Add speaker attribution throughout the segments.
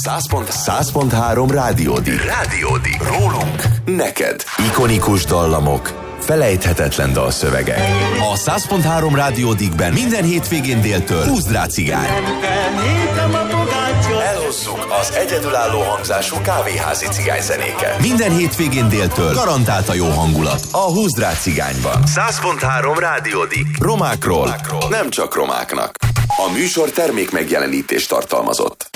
Speaker 1: 100.3 Rádiódik. Rólunk, neked. Ikonikus dallamok, felejthetetlen dalszövegek. A 100.3 Rádiódikben minden hétvégén déltől húzd rá cigány. Elhozzuk az egyedülálló hangzású kávéházi cigányzenéket. Minden hétvégén déltől garantált a jó hangulat a húzd rá cigányban. 100.3 Rádiódik. Romákról, nem csak romáknak. A műsor termék megjelenítést tartalmazott.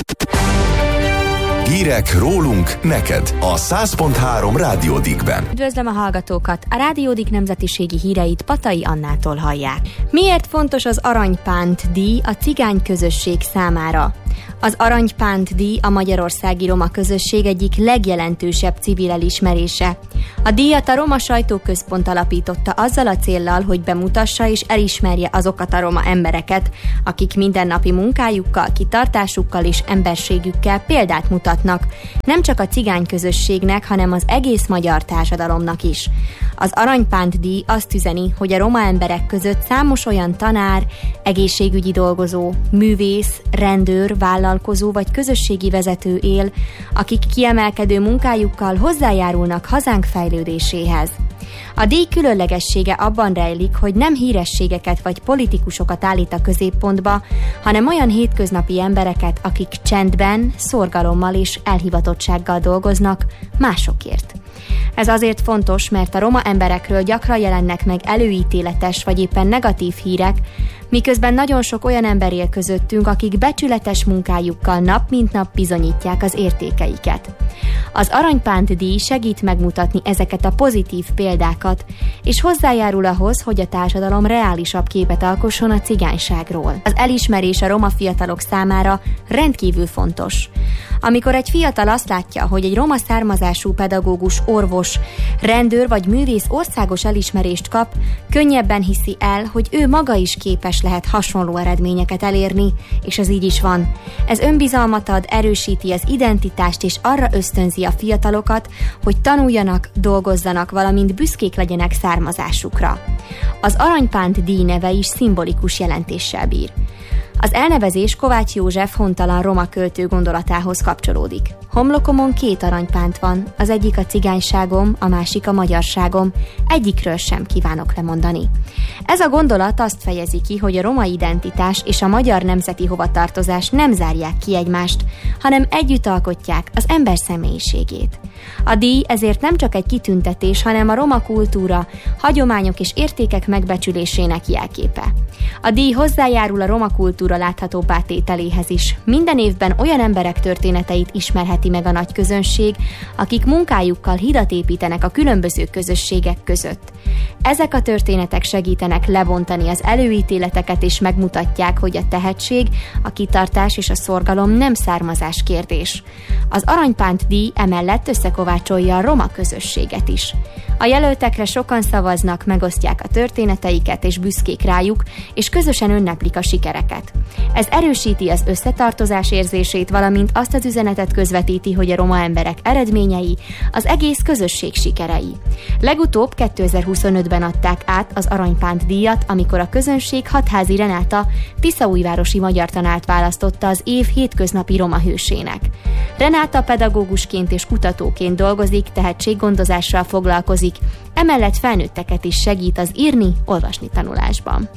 Speaker 1: Hírek rólunk, neked a 100.3 Rádiódikben.
Speaker 2: Üdvözlöm a hallgatókat! A Rádiódik nemzetiségi híreit Patai Annától hallják. Miért fontos az Aranypánt-díj a cigány közösség számára? Az Aranypánt-díj a magyarországi roma közösség egyik legjelentősebb civil elismerése. A díjat a Roma Sajtóközpont alapította azzal a céllal, hogy bemutassa és elismerje azokat a roma embereket, akik mindennapi munkájukkal, kitartásukkal és emberségükkel példát mutatnak, nem csak a cigány közösségnek, hanem az egész magyar társadalomnak is. Az Aranypánt-díj azt üzeni, hogy a roma emberek között számos olyan tanár, egészségügyi dolgozó, művész, rendőr, vállalkozó vagy közösségi vezető él, akik kiemelkedő munkájukkal hozzájárulnak hazánk fejlődéséhez. A díj különlegessége abban rejlik, hogy nem hírességeket vagy politikusokat állít a középpontba, hanem olyan hétköznapi embereket, akik csendben, szorgalommal és elhivatottsággal dolgoznak másokért. Ez azért fontos, mert a roma emberekről gyakran jelennek meg előítéletes vagy éppen negatív hírek, miközben nagyon sok olyan ember él közöttünk, akik becsületes munkájukkal nap mint nap bizonyítják az értékeiket. Az Aranypánt-díj segít megmutatni ezeket a pozitív példákat, és hozzájárul ahhoz, hogy a társadalom reálisabb képet alkosson a cigányságról. Az elismerés a roma fiatalok számára rendkívül fontos. Amikor egy fiatal azt látja, hogy egy roma származású pedagógus, orvos, rendőr vagy művész országos elismerést kap, könnyebben hiszi el, hogy ő maga is képes lehet hasonló eredményeket elérni, és ez így is van. Ez önbizalmat ad, erősíti az identitást és arra ösztönzi a fiatalokat, hogy tanuljanak, dolgozzanak, valamint büszkék legyenek származásukra. Az Aranypánt-díj neve is szimbolikus jelentéssel bír. Az elnevezés Kovács József hontalan roma költő gondolatához kapcsolódik. Homlokomon 2 aranypánt van, az egyik a cigányságom, a másik a magyarságom, egyikről sem kívánok lemondani. Ez a gondolat azt fejezi ki, hogy a roma identitás és a magyar nemzeti hovatartozás nem zárják ki egymást, hanem együtt alkotják az ember személyiségét. A díj ezért nem csak egy kitüntetés, hanem a roma kultúra, hagyományok és értékek megbecsülésének jelképe. A díj hozzájárul a roma kultúra láthatóbbá tételéhez is. Minden évben olyan emberek történeteit ismerheti meg a nagy közönség, akik munkájukkal hidat építenek a különböző közösségek között. Ezek a történetek segítenek lebontani az előítéleteket és megmutatják, hogy a tehetség, a kitartás és a szorgalom nem származás kérdés. Az Aranypánt-díj emellett összekovácsolja a roma közösséget is. A jelöltekre sokan szavaznak, megosztják a történeteiket és büszkék rájuk, és közösen ünneplik a sikereket. Ez erősíti az összetartozás érzését, valamint azt az üzenetet közvetíti, hogy a roma emberek eredményei az egész közösség sikerei. Legutóbb 2025-ben adták át az Aranypánt-díjat, amikor a közönség Hatházi Renáta tiszaújvárosi magyar tanárt választotta az év hétköznapi roma hősének. Renáta pedagógusként és kutatóként dolgozik, tehetséggondozással foglalkozik, emellett felnőtteket is segít az írni, olvasni tanulásban.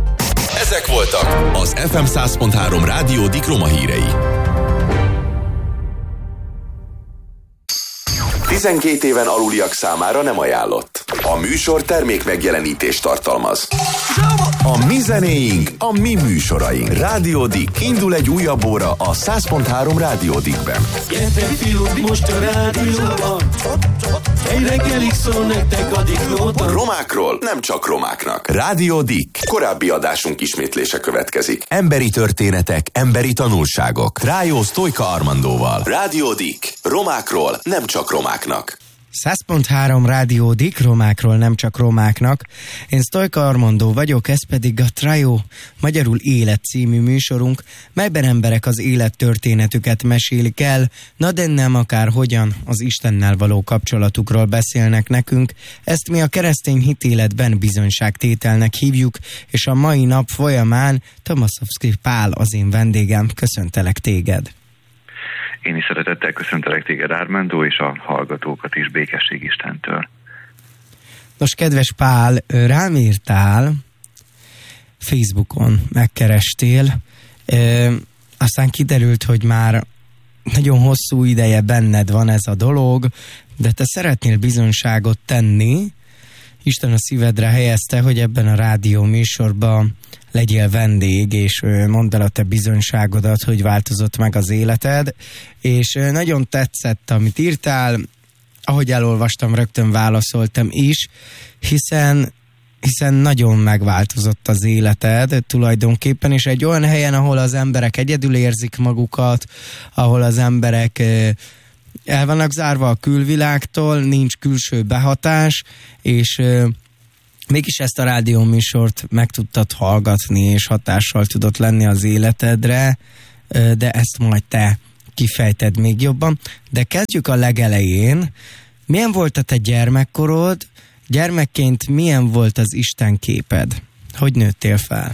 Speaker 1: Ezek voltak az FM 100.3 Rádiódik roma hírei. 12 éven aluliak számára nem ajánlott. A műsor termék megjelenítést tartalmaz. A mi zenéink, a mi műsoraink. Rádiódik. Indul egy újabb óra a 100.3 Rádiódikben.
Speaker 3: Gyertek fiúk, most a rádióban. Egy reggelig szól nektek a diklóban.
Speaker 1: Romákról, nem csak romáknak. Rádiódik. Korábbi adásunk ismétlése következik. Emberi történetek, emberi tanulságok. Rájó Sztojka Armandóval. Rádiódik. Romákról, nem csak romáknak.
Speaker 4: 100.3 Rádiódik, romákról nem csak romáknak. Én Sztojka Armandó vagyok, ez pedig a Trájó, magyarul Élet című műsorunk, melyben emberek az élettörténetüket mesélik el, na de nem akárhogyan, az Istennel való kapcsolatukról beszélnek nekünk. Ezt mi a keresztény hitéletben bizonyságtételnek hívjuk, és a mai nap folyamán Tomaszowski Pál az én vendégem. Köszöntelek téged!
Speaker 5: Én is szeretettel köszöntelek téged, Ármándó, és a hallgatókat is, békesség Istentől.
Speaker 4: Nos, kedves Pál, rám írtál, Facebookon megkerestél, aztán kiderült, hogy már nagyon hosszú ideje benned van ez a dolog, de te szeretnél bizonyságot tenni. Isten a szívedre helyezte, hogy ebben a rádió műsorban legyél vendég, és mondd el a te bizonyságodat, hogy változott meg az életed, és nagyon tetszett, amit írtál, ahogy elolvastam, rögtön válaszoltam is, hiszen nagyon megváltozott az életed tulajdonképpen, és egy olyan helyen, ahol az emberek egyedül érzik magukat, ahol az emberek el vannak zárva a külvilágtól, nincs külső behatás, és mégis ezt a rádióműsort meg tudtad hallgatni, és hatással tudott lenni az életedre, de ezt majd te kifejted még jobban. De kezdjük a legelején. Milyen volt a te gyermekkorod? Gyermekként milyen volt az Isten képed? Hogy nőttél fel?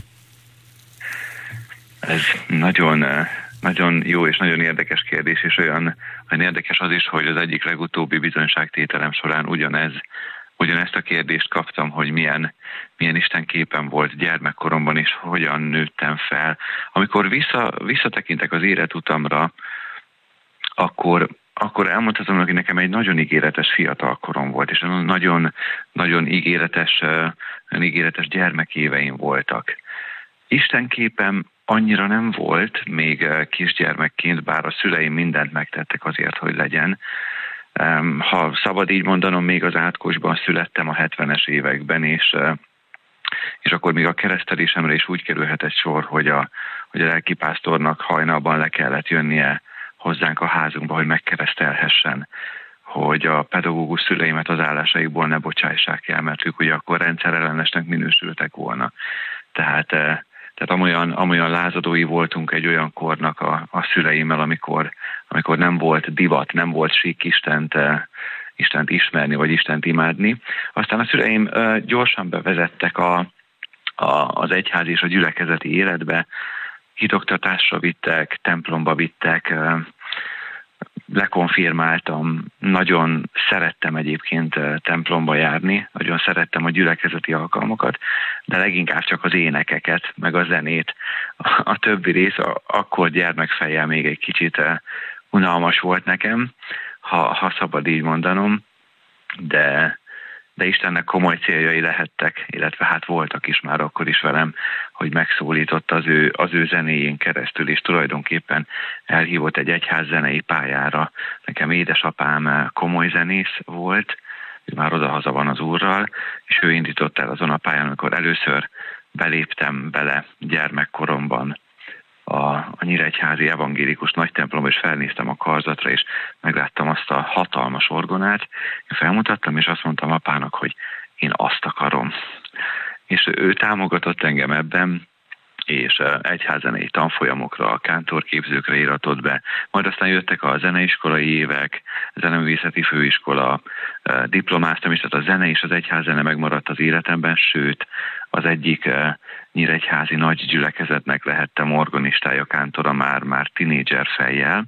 Speaker 5: Ez nagyon jó és nagyon érdekes kérdés, és olyan érdekes az is, hogy az egyik legutóbbi bizonyságtételem során ugyanezt a kérdést kaptam, hogy milyen Isten képen volt gyermekkoromban, és hogyan nőttem fel. Amikor visszatekintek az életutamra, akkor elmondhatom, hogy nekem egy nagyon ígéretes fiatalkorom volt, és nagyon ígéretes gyermekéveim voltak. Isten képem annyira nem volt még kisgyermekként, bár a szüleim mindent megtettek azért, hogy legyen. Ha szabad így mondanom, még az Átkosban születtem a 70-es években, és akkor még a keresztelésemre is úgy kerülhetett sor, hogy a lelkipásztornak hajnalban le kellett jönnie hozzánk a házunkba, hogy megkeresztelhessen, hogy a pedagógus szüleimet az állásaikból ne bocsássák el, mert ők ugye akkor rendszerellenesnek minősültek volna. Tehát amolyan lázadói voltunk egy olyan kornak a szüleimmel, amikor nem volt divat, nem volt sík Istent ismerni, vagy Istent imádni. Aztán a szüleim gyorsan bevezettek az egyházi és a gyülekezeti életbe, hitoktatásra vittek, templomba vittek, lekonfirmáltam, nagyon szerettem egyébként templomba járni, nagyon szerettem a gyülekezeti alkalmakat, de leginkább csak az énekeket, meg a zenét. A többi rész akkor gyermekfejjel még egy kicsit unalmas volt nekem, ha szabad így mondanom, de Istennek komoly céljai lehettek, illetve hát voltak is már akkor is velem, hogy megszólított az ő zenéjén keresztül, és tulajdonképpen elhívott egy egyházzenei pályára. Nekem édesapám komoly zenész volt, ő már odahaza van az Úrral, és ő indított el azon a pályán, amikor először beléptem bele gyermekkoromban a nyíregyházi evangélikus nagytemplomba, és felnéztem a karzatra, és megláttam azt a hatalmas orgonát. Én felmutattam, és azt mondtam apának, hogy én azt akarom. És ő támogatott engem ebben, és egyházzenei tanfolyamokra, a kántorképzőkre íratott be. Majd aztán jöttek a zeneiskolai évek, zeneművészeti főiskola, diplomáztam is, tehát a zene és az egyházzene megmaradt az életemben, sőt, az egyik nyíregyházi nagy gyülekezetnek lehettem organistája, kántora már tinédzser fejjel.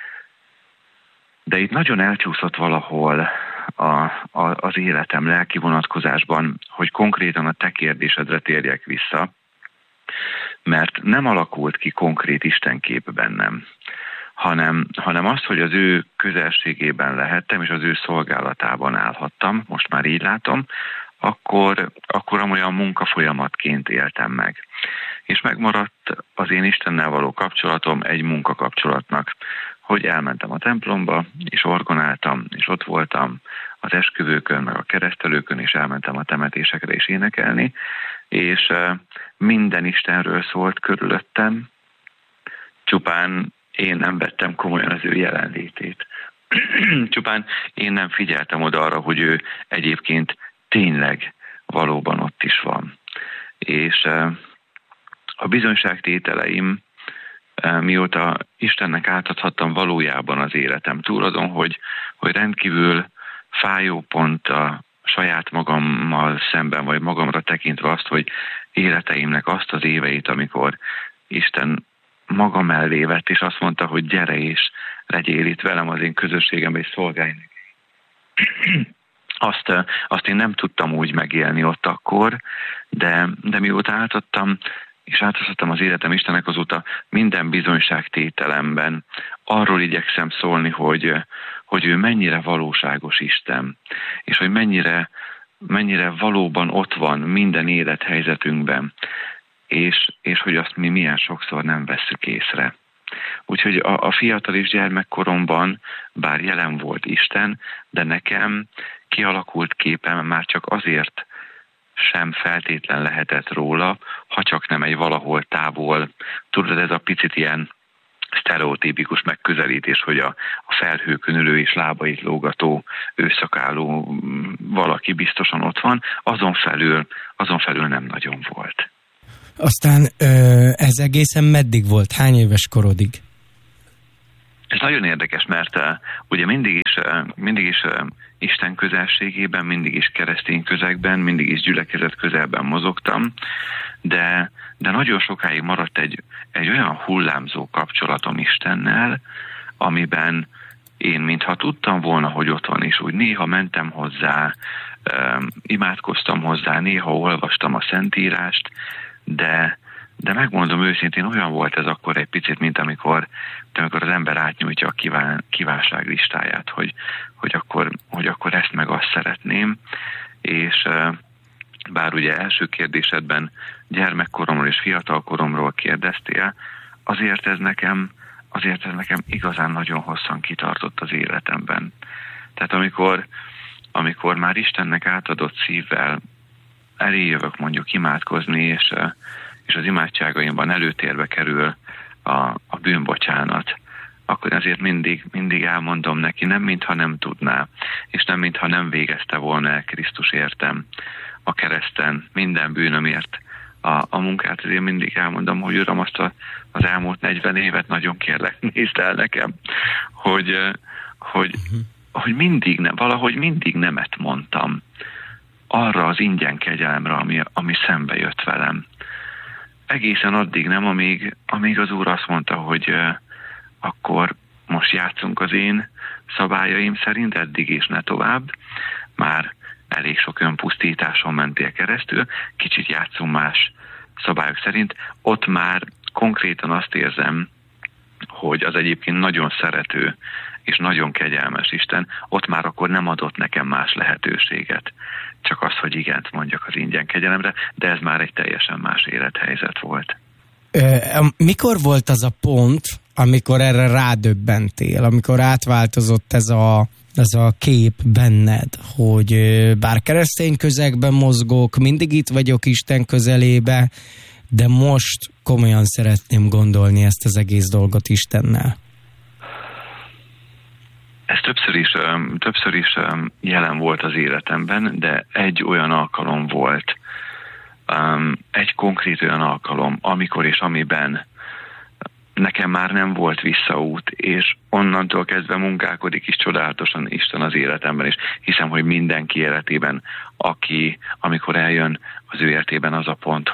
Speaker 5: De itt nagyon elcsúszott valahol az életem lelki vonatkozásban, hogy konkrétan a te kérdésedre térjek vissza, mert nem alakult ki konkrét istenkép bennem, hanem azt, hogy az ő közelségében lehettem, és az ő szolgálatában állhattam, most már így látom, akkor olyan munkafolyamatként éltem meg. És megmaradt az én Istennel való kapcsolatom egy munkakapcsolatnak, hogy elmentem a templomba, és orgonáltam, és ott voltam az esküvőkön, meg a keresztelőkön, és elmentem a temetésekre is énekelni, és minden Istenről szólt körülöttem, csupán én nem vettem komolyan az ő jelenlétét. Csupán én nem figyeltem oda arra, hogy ő egyébként tényleg valóban ott is van. És a bizonyságtételeim, mióta Istennek átadhattam valójában az életem, túl azon, hogy rendkívül fájó pont a saját magammal szemben, vagy magamra tekintve azt, hogy életeimnek azt az éveit, amikor Isten maga mellé vett, és azt mondta, hogy gyere és legyél itt velem az én közösségembe, és szolgálj neki. Azt én nem tudtam úgy megélni ott akkor, de mióta átadtam, és átadtam az életem Istennek, azóta minden bizonyságtételemben arról igyekszem szólni, hogy ő mennyire valóságos Isten, és hogy mennyire valóban ott van minden élethelyzetünkben, és hogy azt mi milyen sokszor nem vesszük észre. Úgyhogy a fiatal és gyermekkoromban, bár jelen volt Isten, de nekem kialakult képem már csak azért sem feltétlen lehetett róla, ha csak nem egy valahol távol, tudod, ez a picit ilyen sztereotípikus megközelítés, hogy a felhőkön ülő és lábait lógató, őszakálló valaki biztosan ott van, azon felül nem nagyon volt.
Speaker 4: Aztán ez egészen meddig volt? Hány éves korodig?
Speaker 5: Ez nagyon érdekes, mert ugye mindig is Isten közelségében, mindig is keresztény közegben, mindig is gyülekezet közelben mozogtam, de nagyon sokáig maradt egy olyan hullámzó kapcsolatom Istennel, amiben én mintha tudtam volna, hogy ott van, és úgy néha mentem hozzá, imádkoztam hozzá, néha olvastam a Szentírást, de megmondom őszintén, olyan volt ez akkor egy picit, mint amikor az ember átnyújtja a kívánság listáját, hogy akkor ezt meg azt szeretném, és bár ugye első kérdésedben gyermekkoromról és fiatalkoromról kérdeztél, azért ez nekem igazán nagyon hosszan kitartott az életemben. Tehát amikor már Istennek átadott szívvel elé jövök mondjuk imádkozni, és az imádságaimban előtérbe kerül a bűnbocsánat, akkor azért mindig elmondom neki, nem mintha nem tudná, és nem mintha nem végezte volna el Krisztus értem a kereszten minden bűnömért a munkát, azért mindig elmondom, hogy Uram, azt az elmúlt 40 évet nagyon kérlek, nézd el nekem, hogy valahogy mindig nemet mondtam arra az ingyen kegyelemre, ami szembe jött velem. Egészen addig nem, amíg az Úr azt mondta, hogy akkor most játszunk az én szabályaim szerint, eddig és ne tovább. Már elég sok önpusztításon mentél keresztül, kicsit játszunk más szabályok szerint. Ott már konkrétan azt érzem, hogy az egyébként nagyon szerető és nagyon kegyelmes Isten, ott már akkor nem adott nekem más lehetőséget. Csak az, hogy igent mondjak az ingyen kegyelemre, de ez már egy teljesen más élethelyzet volt.
Speaker 4: Mikor volt az a pont, amikor erre rádöbbentél, amikor átváltozott ez a kép benned, hogy bár keresztény közegben mozgok, mindig itt vagyok Isten közelébe, de most komolyan szeretném gondolni ezt az egész dolgot Istennel?
Speaker 5: Ez többször is jelen volt az életemben, de egy olyan alkalom volt, egy konkrét olyan alkalom, amikor és amiben nekem már nem volt visszaút, és onnantól kezdve munkálkodik is csodálatosan Isten az életemben, és hiszem, hogy mindenki életében, amikor eljön az ő életében az a pont,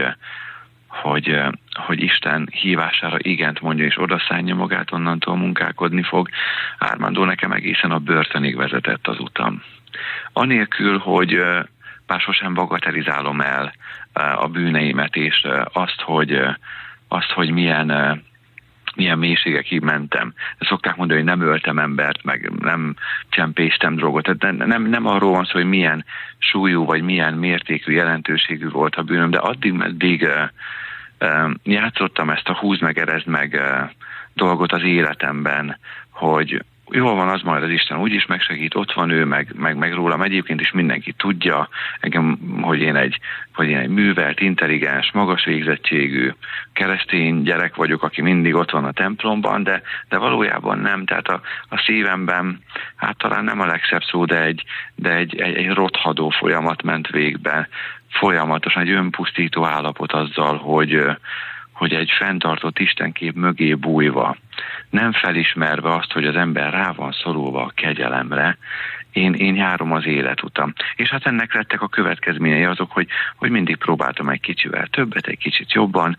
Speaker 5: hogy Isten hívására igent mondja, és odaszánja magát, onnantól munkálkodni fog. Armando nekem egészen a börtönig vezetett az utam. Anélkül, hogy bár sosem bagatelizálom el a bűneimet, és azt, hogy milyen mélységekig mentem. Szokták mondani, hogy nem öltem embert, meg nem csempésztem drogot. Tehát nem arról van szó, hogy milyen súlyú, vagy milyen mértékű, jelentőségű volt a bűnöm, de addig játszottam ezt a húz meg, erezd meg dolgot az életemben, hogy jól van, az majd az Isten úgyis megsegít, ott van ő, meg rólam egyébként is mindenki tudja, engem, hogy én egy művelt, intelligens, magas végzettségű keresztény gyerek vagyok, aki mindig ott van a templomban, de valójában nem, tehát a szívemben, hát talán nem a legszebb szó, de egy rothadó folyamat ment végbe, folyamatosan egy önpusztító állapot azzal, hogy egy fenntartott istenkép mögé bújva, nem felismerve azt, hogy az ember rá van szorulva a kegyelemre, én járom az életutam. És hát ennek lettek a következményei azok, hogy mindig próbáltam egy kicsivel többet, egy kicsit jobban.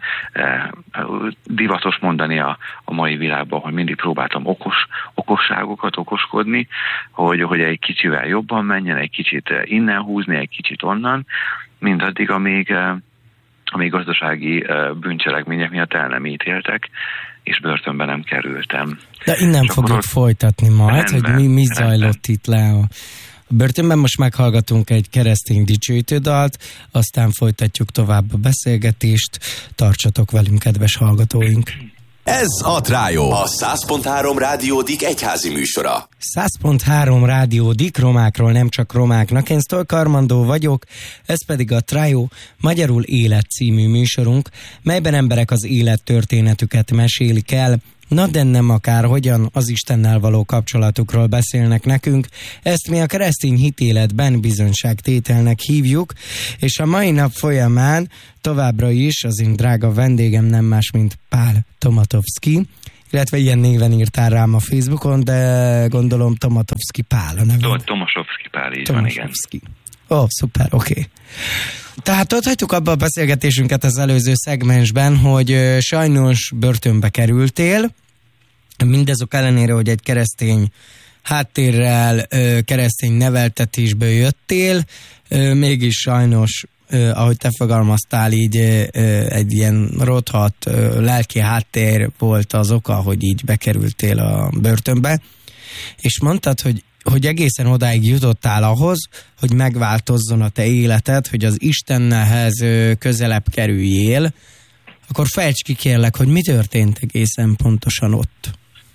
Speaker 5: Divatos mondani a mai világban, hogy mindig próbáltam okosságokat okoskodni, hogy egy kicsivel jobban menjen, egy kicsit innen húzni, egy kicsit onnan, mindaddig, amíg gazdasági bűncselekmények miatt el nem ítéltek, és börtönbe nem kerültem.
Speaker 4: De innen fogjuk folytatni majd, rendben, hogy mi zajlott itt le a börtönben. Most meghallgatunk egy keresztény dicsőítődalt, aztán folytatjuk tovább a beszélgetést. Tartsatok velünk, kedves hallgatóink!
Speaker 1: Ez a Trájó, a 100.3 Rádió Dik egyházi műsora.
Speaker 4: 100.3 Rádió Dik, romákról nem csak romáknak. Én Sztolka Armandó vagyok, ez pedig a Trájó, magyarul Élet című műsorunk, melyben emberek az élettörténetüket mesélik el, na de nem akár hogyan az Istennel való kapcsolatukról beszélnek nekünk. Ezt mi a keresztény hitéletben bizonyságtételnek hívjuk, és a mai nap folyamán továbbra is az én drága vendégem nem más, mint Pál Tomatovszky, illetve ilyen néven írtál rám a Facebookon, de gondolom Tomatovszky Pál a neved.
Speaker 5: Tomaszovszky Pál, így van, igen.
Speaker 4: Ó, szuper, oké. Tehát ott hagytuk abba a beszélgetésünket az előző szegmensben, hogy sajnos börtönbe kerültél, mindazok ellenére, hogy egy keresztény háttérrel, keresztény neveltetésből jöttél, mégis sajnos, ahogy te fogalmaztál, így egy ilyen rothadt lelki háttér volt az oka, hogy így bekerültél a börtönbe, és mondtad, hogy egészen odáig jutottál ahhoz, hogy megváltozzon a te életed, hogy az Istennelhez közelebb kerüljél, akkor fejtsd ki kérlek, hogy mi történt egészen pontosan ott.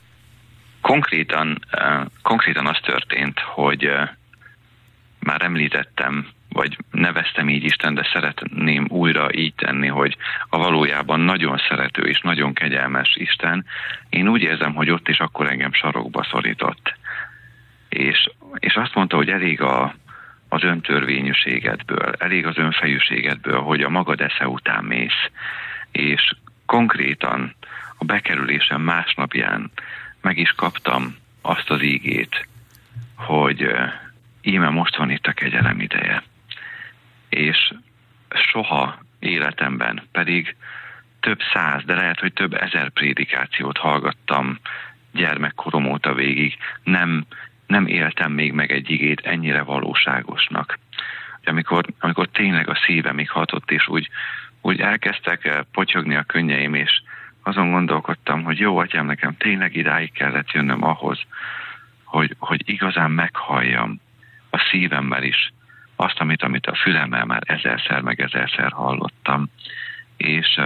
Speaker 5: Konkrétan az történt, hogy már említettem, vagy neveztem így Isten, de szeretném újra így tenni, hogy a valójában nagyon szerető és nagyon kegyelmes Isten, én úgy érzem, hogy ott is akkor engem sarokba szorított. És azt mondta, hogy elég az öntörvényűségedből, elég az önfejűségedből, hogy a magad esze után mész. És konkrétan a bekerülésem másnapján meg is kaptam azt az ígét, hogy íme most van itt a kegyelem ideje. És soha életemben, pedig több száz, de lehet, hogy több ezer prédikációt hallgattam gyermekkorom óta végig, nem éltem még meg egy igét ennyire valóságosnak. Amikor tényleg a szívemig hatott, és úgy elkezdtek potyogni a könnyeim, és azon gondolkodtam, hogy jó atyám, nekem tényleg idáig kellett jönnöm ahhoz, hogy igazán meghalljam a szívemmel is azt, amit a fülemmel már ezerszer hallottam. És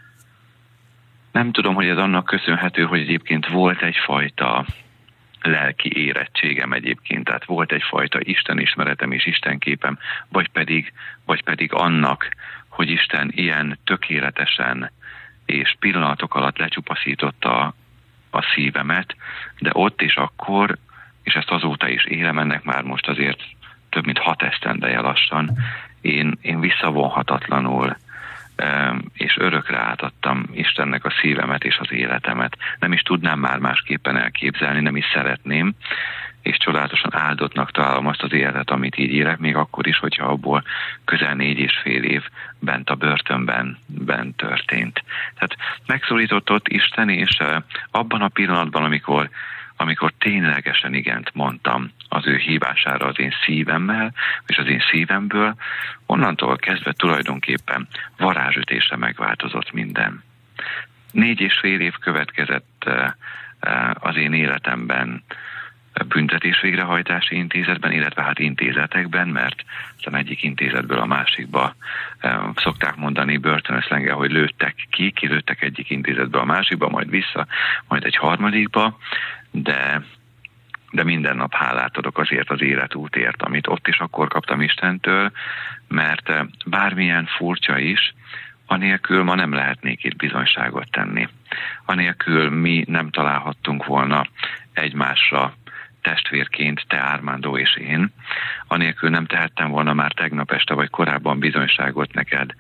Speaker 5: nem tudom, hogy ez annak köszönhető, hogy egyébként volt egyfajta lelki érettségem egyébként, tehát volt egyfajta istenismeretem és istenképem, vagy pedig annak, hogy Isten ilyen tökéletesen és pillanatok alatt lecsupaszította a szívemet, de ott és akkor, és ezt azóta is élem, ennek már most azért több mint 6 esztendeje lassan, én visszavonhatatlanul és örökre átadtam Istennek a szívemet és az életemet. Nem is tudnám már másképpen elképzelni, nem is szeretném, és csodálatosan áldottnak találom azt az életet, amit így élek, még akkor is, hogyha abból közel 4,5 év bent a börtönben történt. Tehát megszólított ott Isten, és abban a pillanatban, amikor ténylegesen igent mondtam az ő hívására az én szívemmel, és az én szívemből, onnantól kezdve tulajdonképpen varázsütésre megváltozott minden. 4,5 év következett az én életemben büntetés végrehajtási intézetben, illetve hát intézetekben, mert az egyik intézetből a másikba szokták mondani börtönöszlenggel, hogy lőttek kilőttek egyik intézetből a másikba, majd vissza, majd egy harmadikba, de minden nap hálát adok azért az életútért, amit ott is akkor kaptam Istentől, mert bármilyen furcsa is, anélkül ma nem lehetnék itt bizonyságot tenni. Anélkül mi nem találhattunk volna egymásra testvérként, te Armando és én. Anélkül nem tehettem volna már tegnap este vagy korábban bizonyságot neked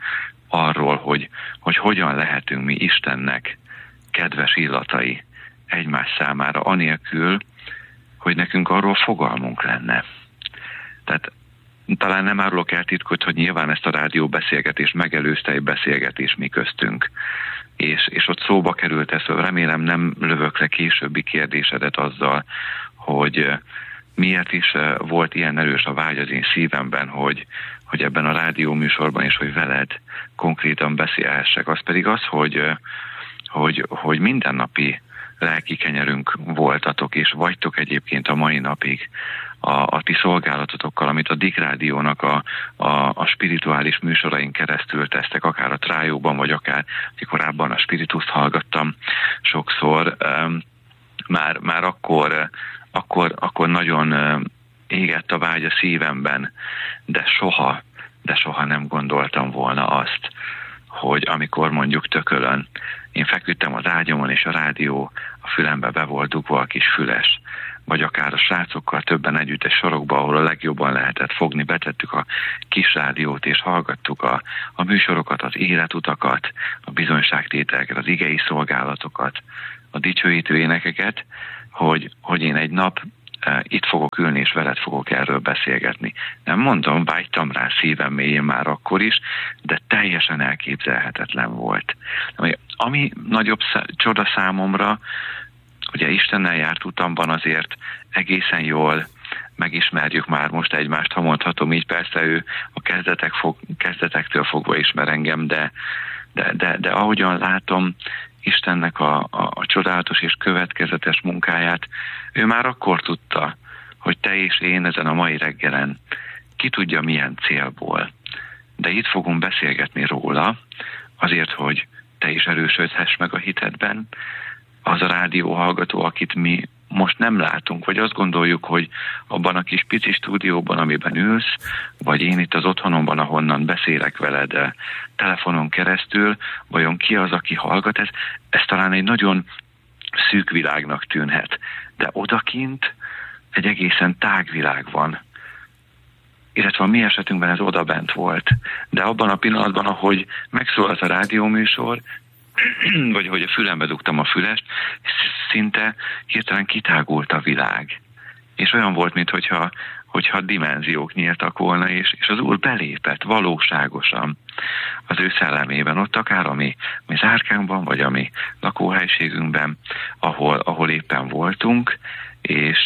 Speaker 5: arról, hogy hogyan lehetünk mi Istennek kedves illatai egymás számára, anélkül, hogy nekünk arról fogalmunk lenne. Tehát talán nem árulok el titkot, hogy nyilván ezt a rádióbeszélgetést megelőzte egy beszélgetés mi köztünk. És ott szóba került ez, remélem nem lövök le későbbi kérdésedet azzal, hogy miért is volt ilyen erős a vágy az én szívemben, hogy ebben a rádió műsorban is, hogy veled konkrétan beszélhessek. Az pedig az, hogy mindennapi lelki kenyerünk voltatok, és vagytok egyébként a mai napig a ti szolgálatotokkal, amit a Dick Rádiónak a spirituális műsorain keresztül tesztek, akár a Trájóban, vagy akár korábban a Spirituszt hallgattam sokszor, már akkor nagyon égett a vágy a szívemben, de soha nem gondoltam volna azt, hogy amikor mondjuk tökölön, én feküdtem az ágyamon, és a rádió a fülembe be volt dugva a kis füles, vagy akár a srácokkal többen együtt egy sorokba, ahol a legjobban lehetett fogni, betettük a kis rádiót, és hallgattuk a műsorokat, az életutakat, a bizonyságtételeket, az igei szolgálatokat, a dicsőítő énekeket, hogy én egy nap itt fogok ülni, és veled fogok erről beszélgetni. Nem mondom, vágytam rá szívem mélyén már akkor is, de teljesen elképzelhetetlen volt. Ami nagyobb csoda számomra, ugye Istennel járt utamban azért egészen jól megismerjük már most egymást, ha mondhatom így, persze ő a kezdetektől fogva ismer engem, de ahogyan látom Istennek a csodálatos és következetes munkáját, ő már akkor tudta, hogy te és én ezen a mai reggelen ki tudja milyen célból. De itt fogunk beszélgetni róla, azért, hogy te is erősödhess meg a hitedben, az a rádióhallgató, akit mi most nem látunk, vagy azt gondoljuk, hogy abban a kis pici stúdióban, amiben ülsz, vagy én itt az otthonomban, ahonnan beszélek veled telefonon keresztül, vajon ki az, aki hallgat, ez talán egy nagyon szűk világnak tűnhet. De odakint egy egészen tág világ van. Illetve a mi esetünkben ez odabent volt. De abban a pillanatban, ahogy megszólalt a rádióműsor, vagy hogy a fülembe dugtam a fülest, szinte hirtelen kitágult a világ. És olyan volt, mintha dimenziók nyíltak volna, és az Úr belépett valóságosan az ő szellemében, ott akár a mi zárkánkban, vagy a mi lakóhelységünkben, ahol éppen voltunk, és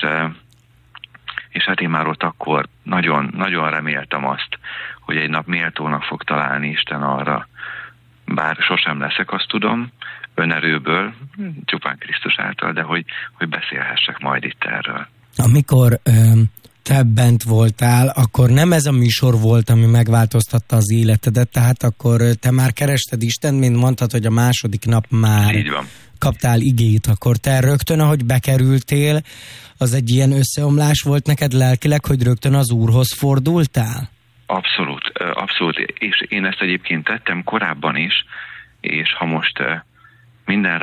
Speaker 5: hát én már ott akkor nagyon, nagyon reméltem azt, hogy egy nap méltónak fog találni Isten arra, bár sosem leszek, azt tudom, önerőből, csupán Krisztus által, de hogy beszélhessek majd itt erről.
Speaker 4: Amikor te bent voltál, akkor nem ez a műsor volt, ami megváltoztatta az életedet, tehát akkor te már kerested Istent, mint mondtad, hogy a második nap már kaptál igét, akkor te rögtön, ahogy bekerültél, az egy ilyen összeomlás volt neked lelkileg, hogy rögtön az Úrhoz fordultál?
Speaker 5: Abszolút, abszolút, és én ezt egyébként tettem korábban is, és ha most minden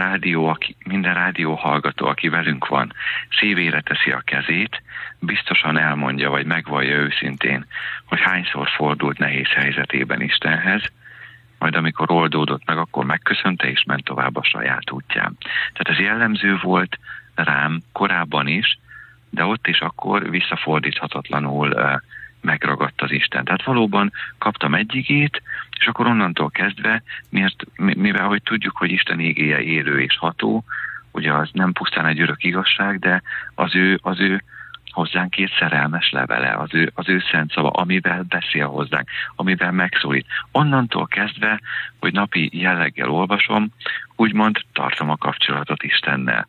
Speaker 5: rádióhallgató, aki velünk van, szívére teszi a kezét, biztosan elmondja, vagy megvallja őszintén, hogy hányszor fordult nehéz helyzetében Istenhez, majd amikor oldódott meg, akkor megköszönte és ment tovább a saját útján. Tehát ez jellemző volt rám korábban is, de ott is akkor visszafordíthatatlanul megragadt az Isten. Tehát valóban kaptam egy igét, és akkor onnantól kezdve, mivel hogy tudjuk, hogy Isten igéje élő és ható, ugye az nem pusztán egy örök igazság, de az ő hozzánk írt szerelmes levele, az ő szent szava, amivel beszél hozzánk, amivel megszólít. Onnantól kezdve, hogy napi jelleggel olvasom, úgymond tartom a kapcsolatot Istennel.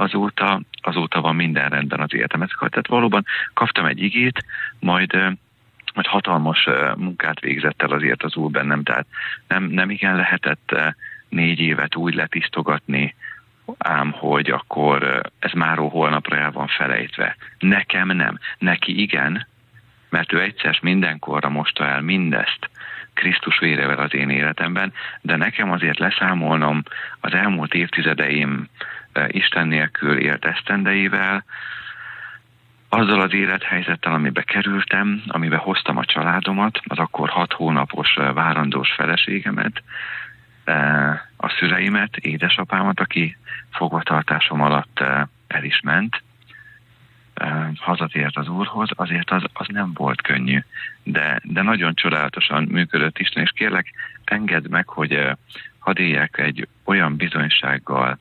Speaker 5: Azóta van minden rendben az életem. Tehát valóban kaptam egy igét, majd hatalmas munkát végzett el azért az Úr bennem, tehát nem igen lehetett 4 évet úgy letisztogatni, ám hogy akkor ez máról holnapra el van felejtve. Nekem nem. Neki igen, mert ő egyszer mindenkorra mosta el mindezt Krisztus vérével az én életemben, de nekem azért leszámolnom az elmúlt évtizedeim Isten nélkül élt esztendeivel, azzal az élethelyzettel, amibe kerültem, amibe hoztam a családomat, az akkor 6 hónapos várandós feleségemet, a szüleimet, édesapámat, aki fogvatartásom alatt el is ment, hazatért az Úrhoz, azért az nem volt könnyű, de nagyon csodálatosan működött Isten, és kérlek, engedd meg, hogy hadd éljek egy olyan bizonysággal,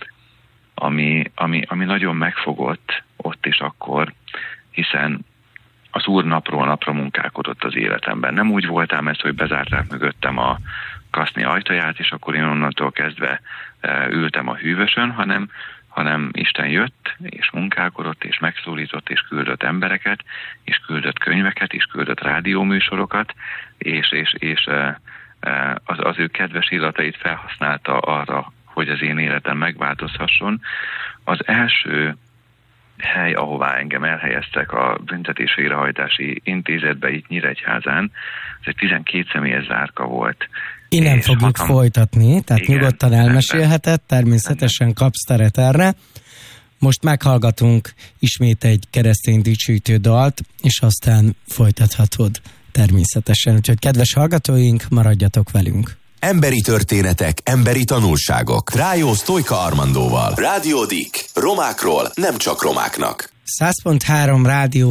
Speaker 5: ami nagyon megfogott ott és akkor, hiszen az Úr napról napra munkálkodott az életemben. Nem úgy voltam ezt, hogy bezárták mögöttem a kaszni ajtaját, és akkor én onnantól kezdve ültem a hűvösön, hanem Isten jött, és munkálkodott, és megszólított, és küldött embereket, és küldött könyveket, és küldött rádióműsorokat, és az ő kedves illatait felhasználta arra, hogy az én életem megváltozhasson. Az első hely, ahová engem elhelyeztek a büntetés végrehajtási intézetbe itt Nyíregyházán, ez egy 12 személyes zárka volt.
Speaker 4: Innen fogjuk folytatni, tehát igen, nyugodtan elmesélheted, természetesen kapsz teret erre. Most meghallgatunk ismét egy keresztény dicsőítő dalt, és aztán folytathatod természetesen. Úgyhogy kedves hallgatóink, maradjatok velünk.
Speaker 1: Emberi történetek, emberi tanulságok. Trájó Sztojka Armandóval. Rádió Dик. Romákról nem csak romáknak.
Speaker 4: 100.3 Rádió